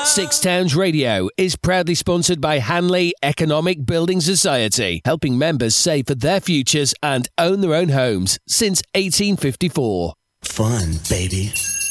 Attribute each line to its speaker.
Speaker 1: Six Towns Radio is proudly sponsored by Hanley Economic Building Society, helping members save for their futures and own their own homes since 1854.
Speaker 2: Fun, baby.